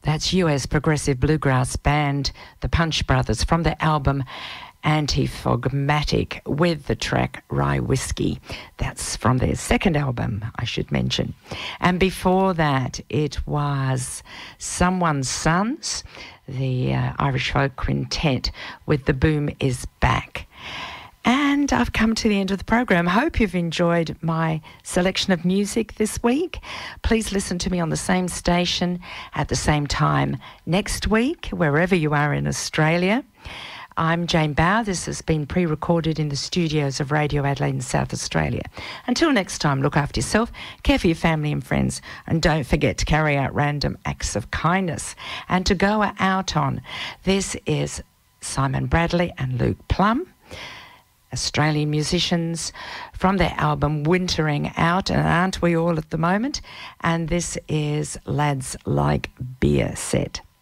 That's US progressive bluegrass band, the Punch Brothers, from their album Anti-Phogmatic, with the track Rye Whiskey. That's from their second album, I should mention. And before that, it was Someone's Sons, the Irish folk quintet, with The Boom Is Back. And I've come to the end of the program. Hope you've enjoyed my selection of music this week. Please listen to me on the same station at the same time next week, wherever you are in Australia. I'm Jane Bower. This has been pre-recorded in the studios of Radio Adelaide in South Australia. Until next time, look after yourself, care for your family and friends, and don't forget to carry out random acts of kindness and to go out on. This is Simon Bradley and Luke Plum, Australian musicians, from their album Wintering Out, and aren't we all at the moment? And this is Lads Like Beer Set.